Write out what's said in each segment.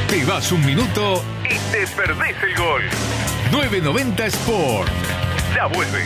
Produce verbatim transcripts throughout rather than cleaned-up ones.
Te vas un minuto y te perdés el gol. nueve noventa Sport. Ya vuelve.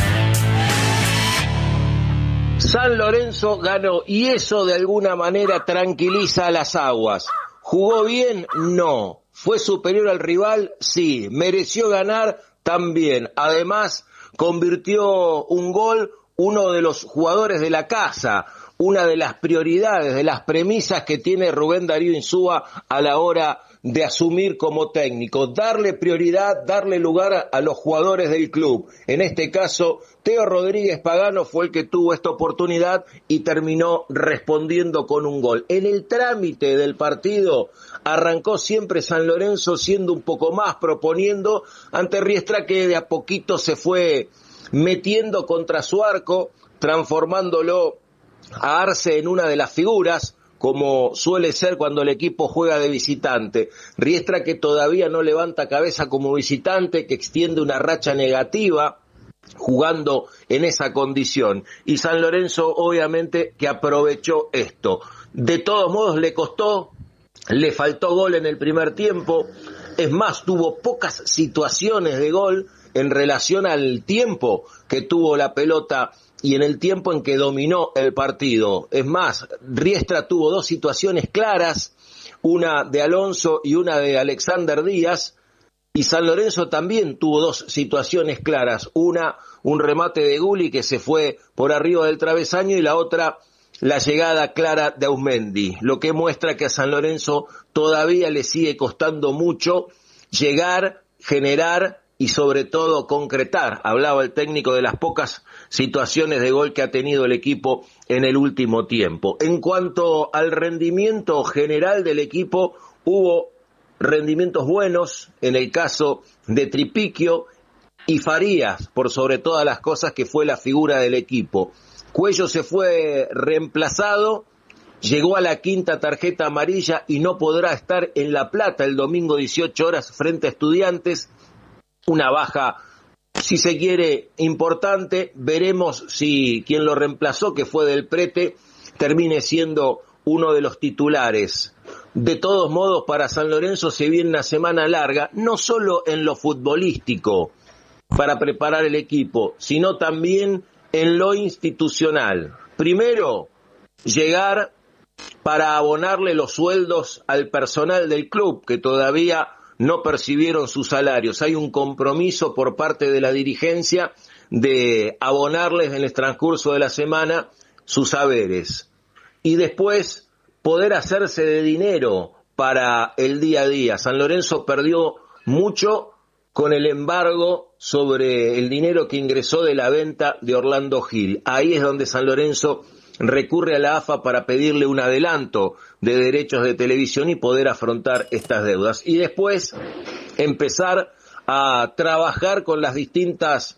San Lorenzo ganó y eso de alguna manera tranquiliza a las aguas. ¿Jugó bien? No. ¿Fue superior al rival? Sí. ¿Mereció ganar? También. Además, convirtió un gol uno de los jugadores de la casa, una de las prioridades, de las premisas que tiene Rubén Darío Insúa a la hora de asumir como técnico, darle prioridad, darle lugar a, a los jugadores del club. En este caso, Teo Rodríguez Pagano fue el que tuvo esta oportunidad y terminó respondiendo con un gol. En el trámite del partido arrancó siempre San Lorenzo siendo un poco más, proponiendo ante Riestra, que de a poquito se fue metiendo contra su arco, transformándolo a Arce en una de las figuras, como suele ser cuando el equipo juega de visitante. Riestra, que todavía no levanta cabeza como visitante, que extiende una racha negativa jugando en esa condición. Y San Lorenzo, obviamente, que aprovechó esto. De todos modos, le costó, le faltó gol en el primer tiempo. Es más, tuvo pocas situaciones de gol en relación al tiempo que tuvo la pelota y en el tiempo en que dominó el partido. Es más, Riestra tuvo dos situaciones claras, una de Alonso y una de Alexander Díaz, y San Lorenzo también tuvo dos situaciones claras, una, un remate de Gulli que se fue por arriba del travesaño, y la otra, la llegada clara de Ausmendi, lo que muestra que a San Lorenzo todavía le sigue costando mucho llegar, generar y sobre todo concretar. Hablaba el técnico de las pocas situaciones de gol que ha tenido el equipo en el último tiempo. En cuanto al rendimiento general del equipo, hubo rendimientos buenos en el caso de Tripiquio y Farías, por sobre todas las cosas, que fue la figura del equipo. Cuello se fue reemplazado, llegó a la quinta tarjeta amarilla y no podrá estar en La Plata el domingo dieciocho horas frente a Estudiantes. Una baja, si se quiere, importante. Veremos si quien lo reemplazó, que fue Del Prete, termine siendo uno de los titulares. De todos modos, para San Lorenzo se viene una semana larga, no solo en lo futbolístico, para preparar el equipo, sino también en lo institucional. Primero, llegar para abonarle los sueldos al personal del club, que todavía no percibieron sus salarios. Hay un compromiso por parte de la dirigencia de abonarles en el transcurso de la semana sus haberes. Y después poder hacerse de dinero para el día a día. San Lorenzo perdió mucho con el embargo sobre el dinero que ingresó de la venta de Orlando Gil. Ahí es donde San Lorenzo recurre a la A F A para pedirle un adelanto de derechos de televisión y poder afrontar estas deudas. Y después empezar a trabajar con las distintas,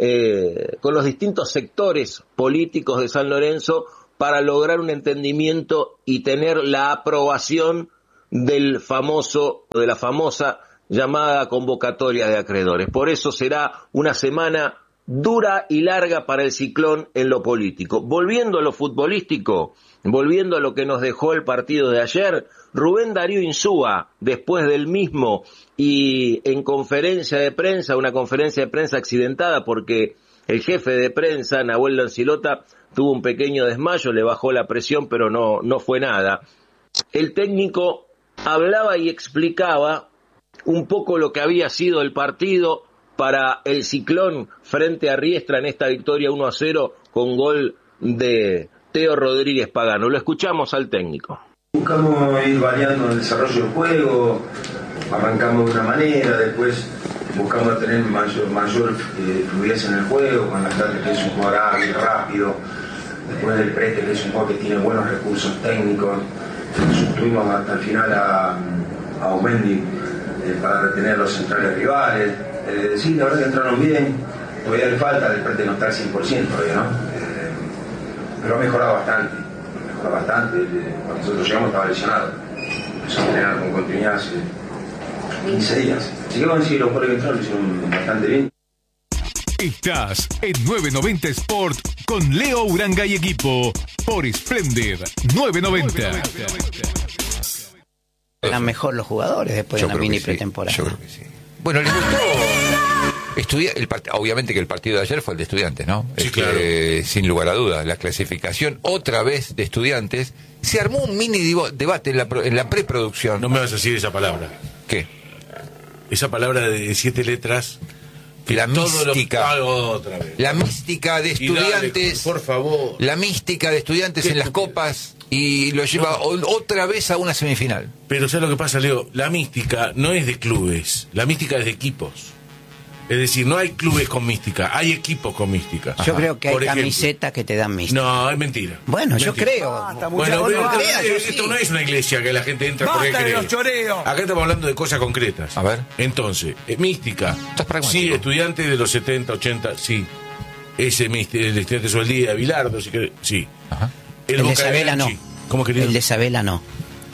eh, con los distintos sectores políticos de San Lorenzo para lograr un entendimiento y tener la aprobación del famoso, de la famosa llamada convocatoria de acreedores. Por eso será una semana dura y larga para el Ciclón en lo político. Volviendo a lo futbolístico, volviendo a lo que nos dejó el partido de ayer, Rubén Darío Insúa, después del mismo y en conferencia de prensa, una conferencia de prensa accidentada porque el jefe de prensa, Nahuel Lancilota, tuvo un pequeño desmayo, le bajó la presión, pero no, no fue nada. El técnico hablaba y explicaba un poco lo que había sido el partido para el Ciclón frente a Riestra en esta victoria uno a cero con gol de Teo Rodríguez Pagano. Lo escuchamos al técnico. Buscamos ir variando el desarrollo del juego, arrancamos de una manera, después buscamos tener mayor, mayor eh, fluidez en el juego, con la Tate, que es un jugador hábil, rápido, después del Prete, que es un jugador que tiene buenos recursos técnicos. Tuvimos hasta el final a, a Ausmendi eh, para retener a los centrales rivales. Eh, sí, la verdad que entraron bien, todavía le falta, del Prete no está al cien por ciento todavía, ¿no? Eh, pero ha mejorado bastante, ha mejorado bastante. Eh, cuando nosotros llegamos estaba lesionado, empezó a entrenar con continuidad hace quince días. Así que vamos a decir, los jugadores que entraron lo hicieron bastante bien. Estás en nueve noventa Sport con Leo Uranga y equipo por Splendid nueve noventa. eran mejor los jugadores después Yo de una creo mini que sí, pretemporada. Yo creo que sí. Bueno, les gustó. Estudia, el part... Obviamente que el partido de ayer fue el de Estudiantes, ¿no? Sí, es claro. que, sin lugar a dudas, la clasificación otra vez de Estudiantes. Se armó un mini divo- debate en la, pro- en la preproducción. No me vas a decir esa palabra. ¿Qué? Esa palabra de siete letras. Que La todo lo- mística. Ah, otra vez. La mística de Y dale, Estudiantes. por favor. La mística de Estudiantes Qué en las estúpido. copas y lo lleva o- otra vez a una semifinal. Pero ¿sabes lo que pasa, Leo? La mística no es de clubes, la mística es de equipos. Es decir, no hay clubes con mística, hay equipos con mística. Yo creo que hay Por ejemplo. camisetas que te dan mística. No, es mentira. Bueno, yo Mentira. creo. Bueno, Vos pero no esto, creas, yo esto sí. no es una iglesia que la gente entra porque ¡Basta de cree. los choreos! Acá estamos hablando de cosas concretas. A ver. Entonces, eh, mística. Estás pragmático. Sí, estudiante de los setenta, ochenta, sí. Ese mística, el estudiante de Sueldía, Bilardo, si querés, sí. Ajá. El de Boca Isabela no. Bianchi. ¿Cómo querido? El de Isabela no.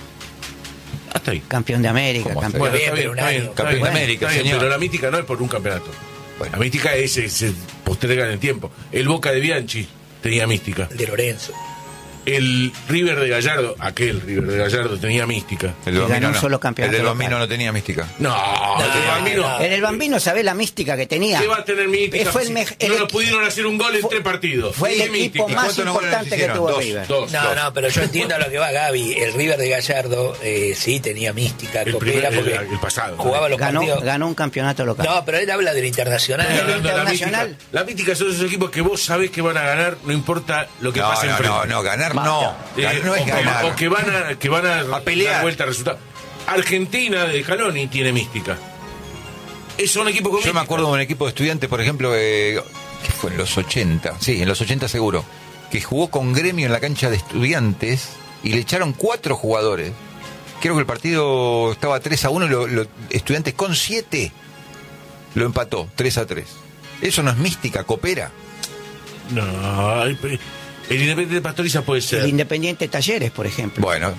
Hasta ahí. Campeón de América. ¿Cómo Campeón. Bueno, bien, está bien, pero un está bien, año. está Campeón bien. de América, Está bien, señor. pero la mística no es por un campeonato. Bueno. La mística es, se, se posterga en el tiempo. El Boca de Bianchi tenía mística. El de Lorenzo. El River de Gallardo, aquel River de Gallardo tenía mística. El Y ganó Bambino un no. solo campeonato El del local. Bambino no tenía mística. No, el del Bambino. no. En el Bambino, ¿sabés la mística que tenía? ¿Qué va a tener mística? Fue el si mej- no el nos equi- pudieron hacer un gol en fue- tres partidos. Fue el ¿Qué equipo mística? más ¿Cuántos goles importante que hicieron? tuvo Dos, River. Dos, No, dos. no, pero yo entiendo a lo que va Gaby. El River de Gallardo eh, sí tenía mística, El coopera, primer- porque el- el pasado. jugaba los Ganó, partidos. ganó un campeonato local. No, pero él habla del internacional. Estoy el hablando de la internacional. mística. La mística son esos equipos que vos sabés que van a ganar, no importa lo que No, pase no, enfrente. no, no, ganar no. Eh, Gan- no o es que- ganar. O que van a, que van a, A pelear. dar vuelta al resultado. Argentina de Scaloni tiene mística. Es un equipo con Yo me mística. acuerdo de un equipo de estudiantes, por ejemplo, eh, que fue en los ochenta, sí, en los ochenta seguro, que jugó con Gremio en la cancha de Estudiantes y le echaron cuatro jugadores. Creo que el partido estaba tres a uno y lo, lo- Estudiantes con siete lo empató, tres a tres. Eso no es mística, coopera. No, el el Independiente de Pastoriza puede ser. El Independiente Talleres, por ejemplo. Bueno,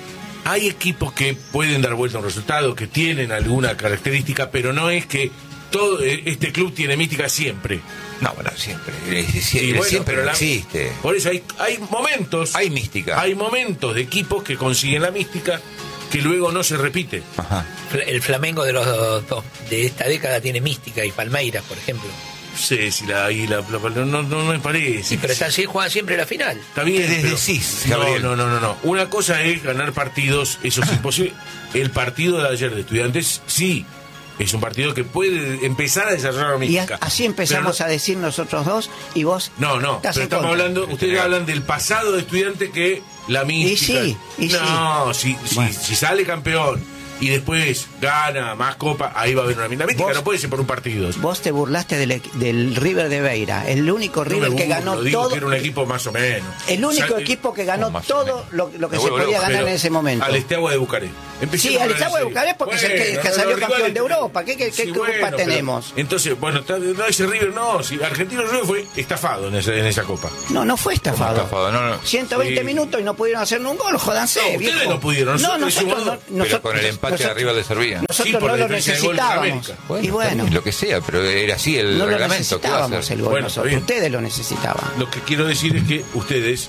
Hay equipos que pueden dar vuelta a un resultado, que tienen alguna característica, pero no es que todo eh, este club tiene mística siempre. no, bueno, siempre. eh, Sí, Siempre, bueno, siempre pero no la- existe. Por eso hay, hay momentos. Hay mística. Hay momentos de equipos que consiguen la mística que luego no se repite. Ajá. El Flamengo de los dos- de esta década tiene mística y Palmeiras, por ejemplo. No sé si la, ahí la, la- no, no, no me parece. Sí, pero están, sí, juegan siempre la final. Está bien. ¿Qué pero- decís, no, Gabriel? no, no, no, no. Una cosa es ganar partidos, eso es imposible. El partido de ayer de Estudiantes, sí, es un partido que puede empezar a desarrollar la Y a- mística. así empezamos Pero a decir nosotros dos y vos No, no, estás pero en estamos contra. hablando, ustedes hablan del pasado de Estudiantes que la mística. sí, y no, si, si, Bueno. si sale campeón y después gana más copa, ahí va a haber una mística. La mística Vos- no puede ser por un partido. Vos te burlaste del, equ- del River de Beira, el único No River me que burlo, ganó digo todo, que era un equipo más o menos. el único O sea, equipo que ganó más o todo menos. lo, lo que Me se vuelvo podía loco, ganar pero en ese momento. Al Esteagua de Bucarest. Empecemos Sí, al con Esteagua de ese- Bucarest porque es el que- Bueno, que los salió rivales campeón de tienen- Europa. ¿Qué- qué- qué Sí, culpa bueno, pero- tenemos? Entonces, bueno, está- no, ese River no. Si Argentino Juniors fue estafado en, ese- en esa copa. No, no fue estafado. Estafado, no, no. ciento veinte Sí. minutos y no pudieron hacer un gol, jodanse, No, ustedes viejo. no pudieron, No, nosotros nosotros, hicimos no, dos. Pero nosotros- con el empate nosotros- arriba le servía. Nosotros Sí, por no la lo diferencia de gol con necesitábamos. América. Y bueno, Lo que sea, pero era así el no lo reglamento. ¿qué va a necesitábamos hacer? el gol Bueno, nosotros. está bien. Ustedes lo necesitaban. Lo que quiero decir es que ustedes,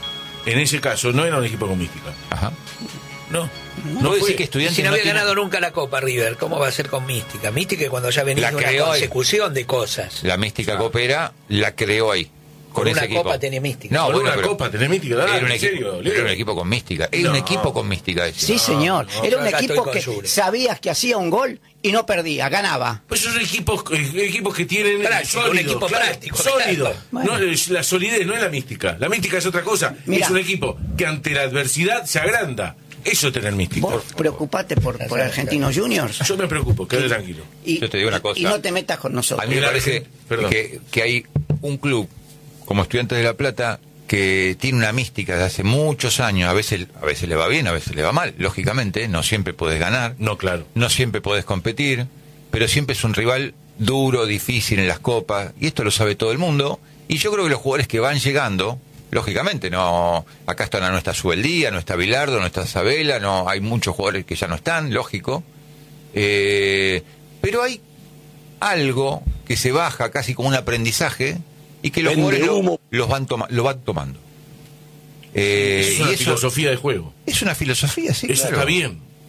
en ese caso, no eran un equipo con mística. Ajá. No. ¿No No decir fue. que Estudiantes Si no había tiene- ganado nunca la Copa River, ¿cómo va a ser con mística? Mística es cuando ya venía La de una creó él. consecución de cosas. La mística coopera la creó ahí. Con, Con ese una equipo. copa tenía mística. No, Con bueno, una pero copa tenés mística, dale, era un en equipo, serio, era Leo. un equipo con mística. Era No. un equipo con mística ese. Sí, señor. no, Era un acá equipo estoy con que Yuri. sabías que hacía un gol y no perdía, ganaba. Pues son equipos, eh, equipos que tienen Práctico, un sólidos, equipo claro, práctico, sólido. claro. Bueno. No, es la solidez no es la mística. La mística es otra cosa. Mira. Es un equipo que ante la adversidad se agranda. Eso es tener mística. Vos preocupate por, por Argentinos Juniors Yo me preocupo, quédate tranquilo. y, Yo te digo una cosa. y no te metas con nosotros. A mí me Mira, parece perdón. que, que hay un club como Estudiantes de La Plata que tiene una mística de hace muchos años. A veces, a veces le va bien, a veces le va mal. Lógicamente, no siempre puedes ganar, No, claro. no siempre puedes competir, pero siempre es un rival duro, difícil en las copas, y esto lo sabe todo el mundo. Y yo creo que los jugadores que van llegando, lógicamente, no, acá está, no está Subeldía, no está Bilardo, no está Sabela, no, hay muchos jugadores que ya no están, lógico. Eh, pero hay algo que se baja casi como un aprendizaje y que los Vende jugadores lo, humo. los van toma- lo van tomando. Eh, es y una eso filosofía de juego. es una filosofía, sí, Eso claro. está bien.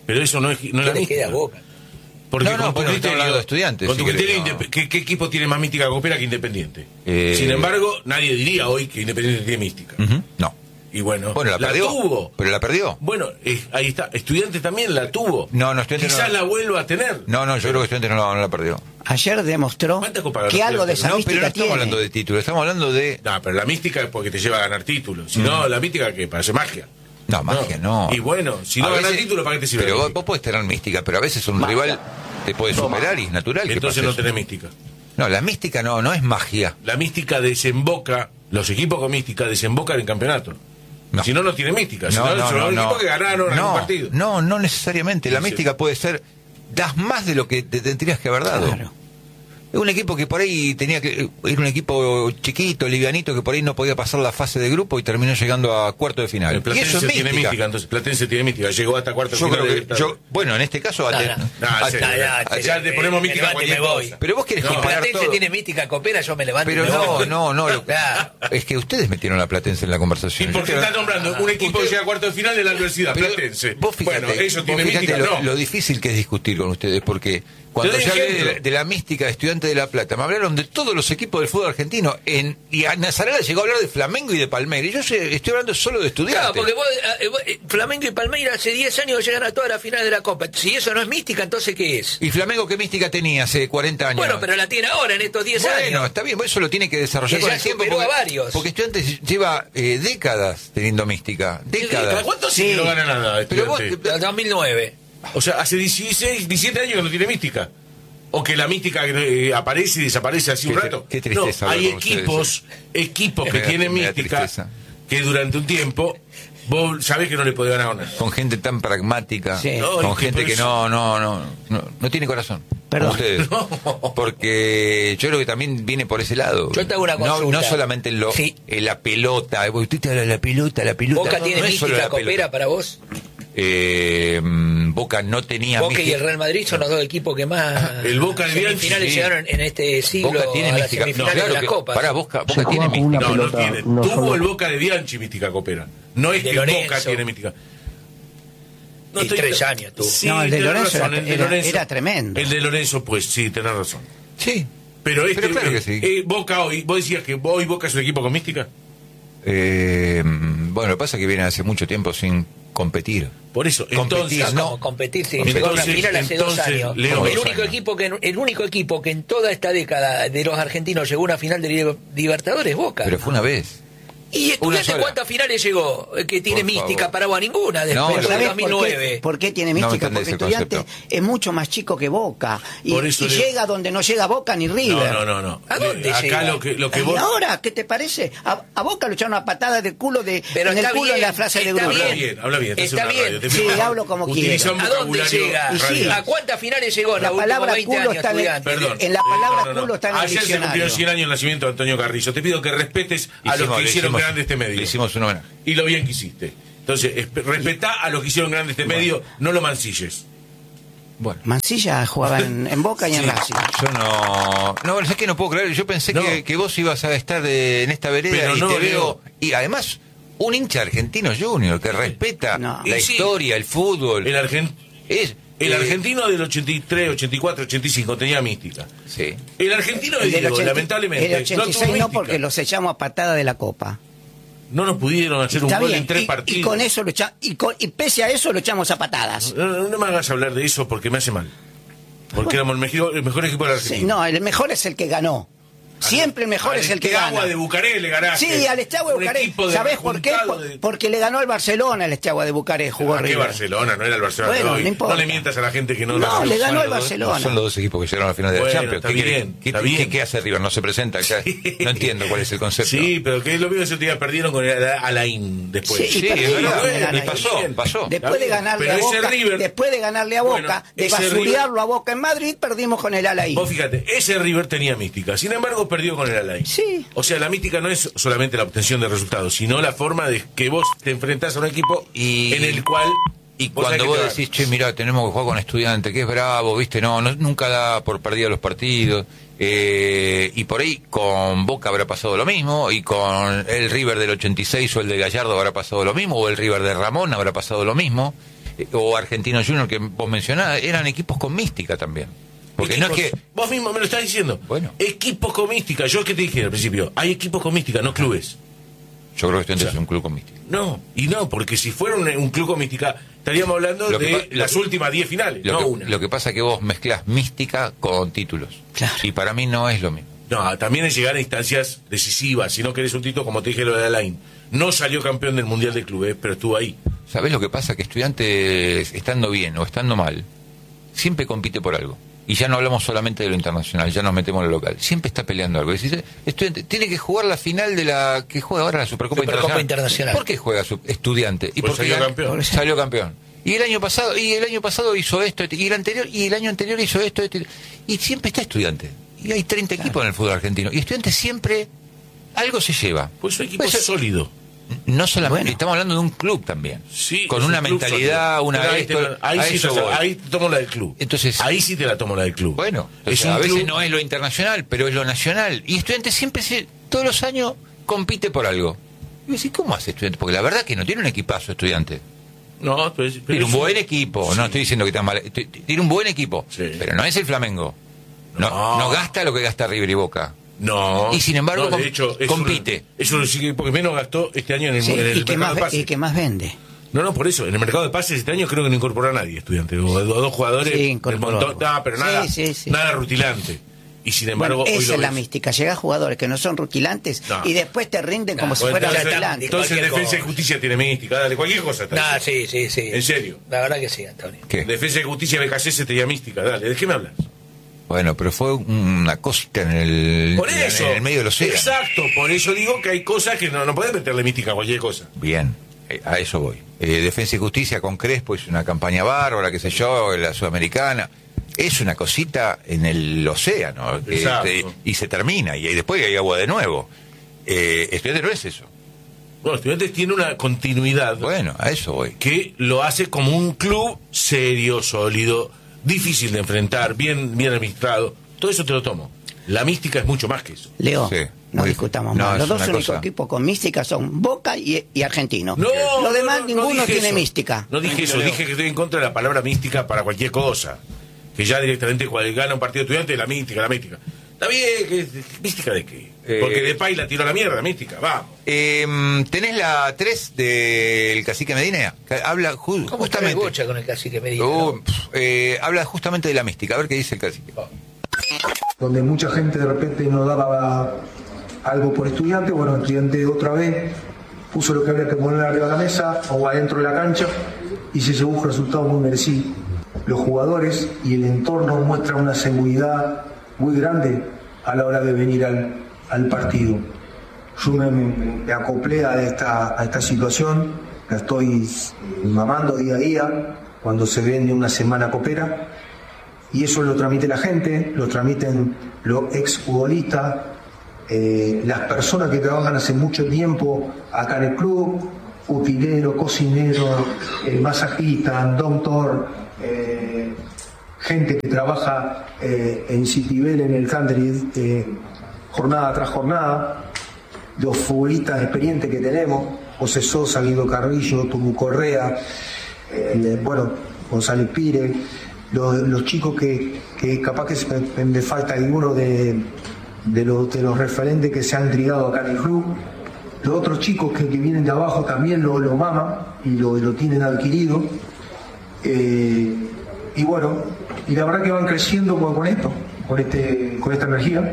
Pero eso no es, no es la ¿Qué le mística. queda a Boca? Porque No, no, con tu bueno, estamos criterio, hablando de Estudiantes, con tu si criterio, querés, no. indep- ¿qué, ¿qué equipo tiene más mística Copera que Independiente? Eh, Sin embargo, nadie diría hoy que Independiente tiene mística. Ujú, no. Y bueno, Bueno, la, perdió. tuvo. Pero la perdió. Bueno, eh, ahí está. Estudiantes también la tuvo. No, no, Estudiantes Quizás no. la vuelva a tener. No, no, yo creo que Estudiantes no, la- no la perdió. Ayer demostró ¿Cuántas copas ganó que algo de Estudiantes? esa No, pero no mística estamos tiene. hablando de títulos, estamos hablando de... No, pero la mística es porque te lleva a ganar títulos. Si no, la mística que parece magia. No, magia no. Y bueno, si no A ganas veces- título, ¿para qué te sirve? Pero la vos, mística? vos podés tener mística, pero a veces un rival te puede superar y es natural que Entonces pase no eso. tenés mística. No, la mística no, no es magia. La mística desemboca, los equipos con mística desembocan en campeonato. No. Si no, no tiene mística. Si No, no, no, son no, los no. equipos que ganaron algún No, partido. no, no necesariamente. La Sí. mística puede ser, das más de lo que te tendrías que haber dado. Claro. Es un equipo que por ahí tenía que, era un equipo chiquito, livianito, que por ahí no podía pasar la fase de grupo y terminó llegando a cuarto de final. El Y Platense eso es tiene mística. mística, entonces Platense tiene mística. Llegó hasta cuarto Yo final creo de que, Libertadores. yo, bueno, en este caso, No, ate- no. No, ate- sí, ya, ya te ponemos me mística levanto y cualquier me voy. cosa. pero vos querés No, comparar Platense todo. tiene mística Copera, yo me levanto Pero y me no, voy. no, no, lo- Claro. es que ustedes metieron la Platense en la ¿Y conversación. por qué Yo estás creo- nombrando un equipo que Usted- llega a cuarto de final de la Universidad Pero Platense? Vos fíjate, bueno, eso vos tiene fíjate mística, lo, no. lo difícil que es discutir con ustedes, porque cuando Te doy yo hablé de ejemplo. la, de la mística de Estudiantes de La Plata, me hablaron de todos los equipos del fútbol argentino, en, y a Nazarela llegó a hablar de Flamengo y de Palmeiras, y yo sé- estoy hablando solo de Estudiantes. Claro, porque vos, eh, vos, eh, Flamengo y Palmeiras hace diez años llegan a toda la final de la Copa. Si eso no es mística, entonces ¿qué es? ¿Y Flamengo qué mística tenía hace cuarenta años? Bueno, pero la tiene ahora, en estos diez Bueno, años. está bien, eso lo tiene que desarrollar Que con ya el tiempo. superó Porque, a varios. porque Estudiantes lleva eh, décadas teniendo mística. Décadas. ¿Cuántos Sí. sí. no gana nada? Pero vos- Estudiantes? Del dos mil nueve. O sea, hace dieciséis, diecisiete años que no tiene mística. O que la mística eh, aparece y desaparece así un Qué- rato. qué tristeza No, hay hablar con equipos, equipos que Me da- tienen me da mística tristeza. que durante un tiempo vos sabés que no le podés ganar a una. Con gente tan pragmática, Sí. No, con y que gente por que eso- no, no, no, no, no tiene corazón. Perdón. Como ustedes. No. Porque yo creo que también viene por ese lado. Yo te hago una no, consulta. no solamente lo, Sí. eh, la pelota. Usted te habla de la pelota, la pelota. ¿Boca no, tiene no es solo mística la pelota. Copera para vos? Eh, mm, Boca no tenía Boca y mística. el Real Madrid son los dos equipos que más El Boca de Bianchi, semifinales sí. llegaron en este siglo Boca tiene a las mística. No, semifinales claro de las que, copas. pará, Boca, Boca Se tiene juega con mística. una No, no pelota, tiene. no Tuvo solo- el Boca de Bianchi mística Copera. No es De que Lorenzo. Boca tiene mística. Y tres años tuvo. Sí, No, el de tenés Lorenzo razón, era- el de era- Lorenzo- era tremendo. El de Lorenzo, pues sí, tenés razón. Sí. Pero este, Pero claro que eh, sí. eh, Boca hoy, vos decías que hoy Boca es un equipo con mística. Eh, mm, bueno, lo que pasa es que viene hace mucho tiempo sin competir. Por eso, Competir, entonces, no. Como competir, sí, Entonces- llegó a una final hace dos entonces, años. Leo, el dos único años. equipo que el único equipo que en toda esta década de los argentinos llegó a una final de Liber- Libertadores, Boca. Pero fue una vez. ¿Y Estudiantes sola. cuántas finales llegó? Eh, Que tiene Por mística favor. para vos ninguna después No, del ¿Sabés dos mil por qué, nueve. por qué tiene No mística? entendés Porque el Estudiantes concepto. es mucho más chico que Boca. Y, Por eso y le- llega donde no llega Boca ni River. no, no, no, no. ¿A dónde Acá llega? lo que, lo que ¿Y vos... ahora qué te parece? A, a Boca lo echaron una patada del culo de Pero en el está culo bien, en la frase de está grupo. Habla bien. bien, habla bien. estás en Está una bien. radio, te Sí, pido- hablo como utiliza quiera. un ¿A dónde vocabulario llega? Y sí. radial. ¿A cuántas finales llegó en La los últimos palabra veinte culo años, está en- Estudiantes? Perdón. En la palabra No, no, no. culo está en el Ayer se cumplió diccionario. cien años el nacimiento de Antonio Carrillo. Te pido que respetes a los Hicimos- que le hicieron hicimos- grande este medio. Le hicimos un homenaje. Y lo bien que hiciste. Entonces, esp- respetá a los que hicieron grande este medio, no lo mancilles. Bueno. Mancilla jugaba en, en Boca y en Sí. Racing. Yo no. No, es que no puedo creer. Yo pensé No. que, que vos ibas a estar de- en esta vereda Pero y no, te Leo. veo. Y además, un hincha argentino junior que respeta No. la Y sí. historia, el fútbol. El, argen- es, el eh, argentino del ochenta y tres, ochenta y cuatro, ochenta y cinco tenía mística. Sí. El argentino de El del Diego, ochenta lamentablemente, el ochenta y no seis tuvo no, mística. porque los echamos a patada de la Copa. No nos pudieron hacer un Está gol bien, en tres y, partidos. y con eso lo echa- y, con- y pese a eso lo echamos a patadas. No, no, no me hagas hablar de eso porque me hace mal. Porque éramos el mejor, el mejor equipo de la Sí, Argentina. no, el mejor es el que ganó. Siempre el mejor es el que Al Steaua gana. de Bucarest le ganaste. Sí, al Esteagua de Un Bucarest. equipo de ¿Sabés por qué? rejuntado Por- de- Porque le ganó al Barcelona el Esteagua de Bucarest, jugó ¿A qué River. Barcelona? No era el Barcelona Bueno, de hoy. no importa. le mientas a la gente que no, No, la le ganó Son al los dos- Barcelona. Son los dos equipos que llegaron a la final de Bueno, la Champions. está ¿Qué, quiere- bien, qué- está qué- bien. qué hace River? No se presenta acá. No entiendo cuál es el concepto. Sí, pero que es lo mismo que ese día perdieron con el Alain después. Sí, Sí, es perdimos verdad. con el Y Alain. pasó, pasó. Después de bien, ganarle pero a ese Boca, River- después de ganarle a Bueno, Boca, de ese basurearlo a Boca en Madrid, perdimos con el Alain. Vos fíjate, ese River tenía mística. Sin embargo, perdió con el Alain. Sí. O sea, la mística no es solamente la obtención de resultados, sino la forma de que vos te enfrentás a un equipo Y- en el cual. Y vos sabés cuando que vos te va- decís, che, mira, tenemos que jugar con Estudiantes, que es bravo, viste, no, no nunca da por perdida los partidos. Eh, y por ahí con Boca habrá pasado lo mismo, y con el River del ochenta y seis o el de Gallardo habrá pasado lo mismo, o el River de Ramón habrá pasado lo mismo. o Argentino Junior que vos mencionabas, eran equipos con mística también. Porque equipos, no es que... Vos mismo me lo estás diciendo. Bueno. Equipos con mística. Yo que te dije al principio, hay equipos con mística, no clubes. Yo creo que Estudiantes O sea, es un club con mística. No, y no, porque si fuera un, un club con mística, estaríamos hablando Lo que de pa- lo las que- últimas diez finales, Lo, no que, una. lo que pasa es que vos mezclás mística con títulos. Claro. Y para mí no es lo mismo. No, también es llegar a instancias decisivas. Si no querés un título, como te dije lo de Alain. No salió campeón del Mundial de Clubes, pero estuvo ahí. ¿Sabés lo que pasa? Que Estudiantes, estando bien o estando mal, siempre compite por algo. Y ya no hablamos solamente de lo internacional, ya nos metemos en lo local. Siempre está peleando algo. Decís, Estudiante tiene que jugar la final de la que juega ahora la Supercopa, Supercopa Internacional. Internacional. ¿Por qué juega su Estudiante? ¿Y Pues por qué salió gana? campeón. Salió campeón. Y el año pasado, y el año pasado hizo esto, y el anterior, y el año anterior hizo esto, esto, y siempre está Estudiante. Y hay treinta equipos en el fútbol argentino. Y Estudiante siempre algo se lleva. Pues su equipo Pues, es sólido. No solamente, Bueno. estamos hablando de un club también. Sí, con es una un club mentalidad, sólido. una Pero ahí, esto, te, ahí, a sí eso te, voy. ahí te tomo la del club. Entonces- ahí sí te la tomo la del club. Bueno, es entonces, un a veces club- no es lo internacional, pero es lo nacional. Y Estudiantes siempre, se, todos los años, compite por algo. Y decís, ¿cómo hace Estudiantes? Porque la verdad que no tiene un equipazo Estudiantes. No, pero, pero Tiene un es buen equipo, sí. no estoy diciendo que está mal. t- t- Tiene un buen equipo, Sí. pero no es el Flamengo. No, No. no gasta lo que gasta River y Boca. No. Y sin embargo, no, de com- hecho, es compite. Uno, es uno de los equipos que menos gastó este año en el, Sí, en el y, que mercado más, de ve- pases. y que más vende. No, no, por eso. En el mercado de pases este año creo que no incorporó a nadie, Estudiante. O a dos jugadores. Sí, del incorporó. montón. Ah, pero Sí, nada, sí, sí. nada rutilante. Y sin embargo, Bueno, hoy esa lo es la ves. mística. Llega jugadores que no son rutilantes No. y después te rinden como si Bueno, fueran entonces, rutilantes. entonces Cualquier Defensa y cosa. Justicia tiene mística. Dale, cualquier cosa. está Nah, diciendo. sí, sí, sí. En serio. La verdad que sí, Antonio. ¿Qué? Defensa y Justicia B K C tenía mística. Dale, ¿de qué me hablas? Bueno, pero fue una cosita en el, Por en- eso. en el medio de los océano. Exacto, por eso digo que hay cosas que no, no podés meterle mística a cualquier cosa. Bien, eh, a eso voy. Eh, Defensa y Justicia con Crespo es una campaña bárbara, qué sé yo, la sudamericana. Es una cosita en el océano. que, Exacto. este, y se termina, y, después hay agua de nuevo. Eh, Estudiantes no es eso. Bueno, Estudiantes tiene una continuidad Bueno, a eso voy. que lo hace como un club serio, sólido, difícil de enfrentar, bien, bien administrado. Todo eso te lo tomo. La mística es mucho más que eso. Leo, Sí, no muy- discutamos no, más. es Los dos una únicos cosa- equipos con mística son Boca y, y Argentino. No, Los demás no, no, no ninguno dije tiene eso. mística. No dije eso, dije que estoy en contra de la palabra mística para cualquier cosa. Que ya directamente cuando gana un partido de Estudiantes, la mística, la mística. Está bien, que, ¿mística de qué? Eh, Porque Depay la tiró a la mierda, mística, vamos. Eh, ¿Tenés la tres del Cacique Medina? Que habla ju- ¿Cómo está el justamente... bocha con el cacique Medina? Uh, no? pf, eh, habla justamente de la mística. A ver qué dice el Cacique. Donde mucha gente de repente no daba algo por Estudiante, bueno, Estudiante otra vez puso lo que había que poner arriba de la mesa o adentro de la cancha y se llevó un resultado muy merecido. Los jugadores y el entorno muestran una seguridad muy grande a la hora de venir al, al partido. Yo me, me- me acoplé a esta, a esta situación, la estoy mamando día a día cuando se vende una semana copera. Y eso lo transmite la gente, lo transmiten los exfutbolistas, eh, las personas que trabajan hace mucho tiempo acá en el club, utilero, cocinero, eh, masajista, doctor, eh, gente que trabaja eh, en Citibel, en el country, eh, jornada tras jornada, los futbolistas experientes que tenemos, José Sosa, Guido Carrillo, Tumu Correa, eh, bueno, González Pire, los, los chicos que, que capaz que se me, me falta alguno de, de, los, de los referentes que se han trigado acá en el club, los otros chicos que, que vienen de abajo también lo, lo maman y lo, lo tienen adquirido, eh, y bueno, y la verdad que van creciendo con, con esto, con, este, con esta energía.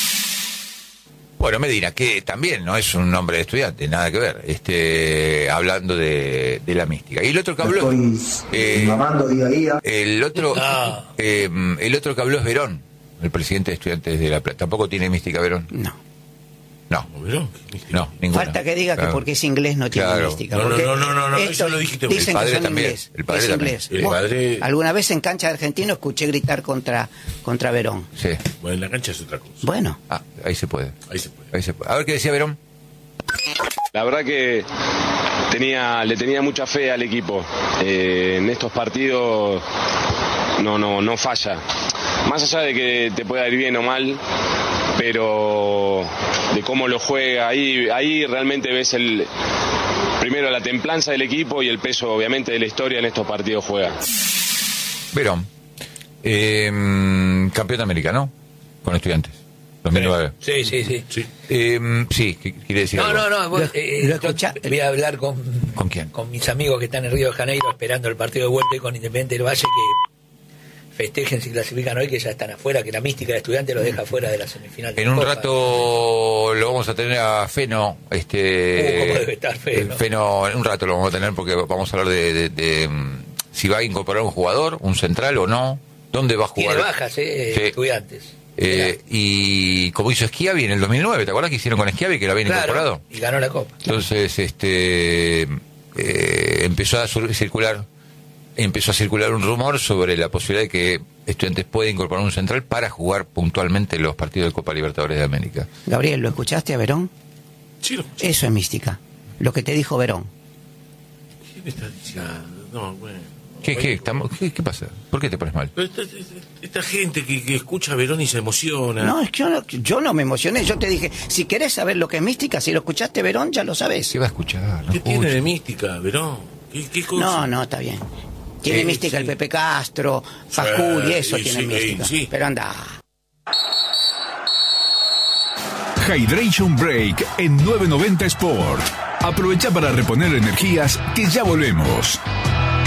Bueno, Medina, que también no es un nombre de estudiante, nada que ver, este, hablando de, de la mística. Y el otro que Lo habló, estoy eh, mamando día a día. el otro, Ah. eh, el otro que habló es Verón, el presidente de Estudiantes de La Plata. ¿Tampoco tiene mística Verón? No. No, ¿Verón? no, ninguna. Falta que diga que Claro. porque es inglés no tiene Claro. mística. No, no, porque no, no, no, no, estos eso lo dijiste vos. dicen El padre que son también, inglés. el padre es también. inglés. El Vos, padre- Alguna vez en cancha de argentino escuché gritar contra, contra Verón. Sí. Bueno, en la cancha es otra cosa. Bueno, Ah, ahí se puede. Ahí se puede. Ahí se puede. A ver qué decía Verón. La verdad que tenía, le tenía mucha fe al equipo. Eh, en estos partidos no, no, no falla. Más allá de que te pueda ir bien o mal, pero de cómo lo juega, ahí, ahí realmente ves el, primero la templanza del equipo y el peso obviamente de la historia en estos partidos juega. Verón, eh, campeón de América, ¿no? Con Estudiantes. dos mil nueve. Sí, sí, sí. Sí, eh, sí quiere decir no, algo. no, no, vos, eh, ¿Lo yo voy a hablar con... ¿Con quién? Con mis amigos que están en Río de Janeiro esperando el partido de vuelta y con Independiente del Valle que festejen si clasifican hoy, que ya están afuera, que la mística de Estudiantes los deja fuera de la semifinal. De en un Copa. rato lo vamos a tener a Feno. Este, Uh, ¿cómo debe estar Feno? Feno, en un rato lo vamos a tener porque vamos a hablar de, de, de, de si va a incorporar un jugador, un central o no, dónde va a jugar. Tiene bajas, eh, sí. Estudiantes. Eh, y como hizo Schiavi en el dos mil nueve, ¿te acuerdas que hicieron con Schiavi que lo habían Claro, incorporado? y ganó la Copa. Entonces, este eh, empezó a sur- circular empezó a circular un rumor sobre la posibilidad de que Estudiantes pueda incorporar un central para jugar puntualmente los partidos de Copa Libertadores de América. Gabriel, ¿lo escuchaste a Verón? Sí, lo escuché. Eso es mística. Lo que te dijo Verón. ¿Qué me estás diciendo? No, bueno. ¿Qué, qué, estamos, qué, ¿Qué pasa? ¿Por qué te pones mal? Pero esta, esta, esta gente que, que escucha a Verón y se emociona. No, es que yo no, yo no me emocioné. Yo te dije, si querés saber lo que es mística, si lo escuchaste Verón, ya lo sabés. ¿Qué va a escuchar? No ¿Qué escucha. tiene de mística, Verón? ¿Qué, qué cosa? No, no, está bien. Tiene Eh, mística sí. el Pepe Castro, Facul y eso Sí, tiene sí, mística. sí. Pero anda. Hydration Break en nueve noventa Sport. Aprovecha para reponer energías que ya volvemos.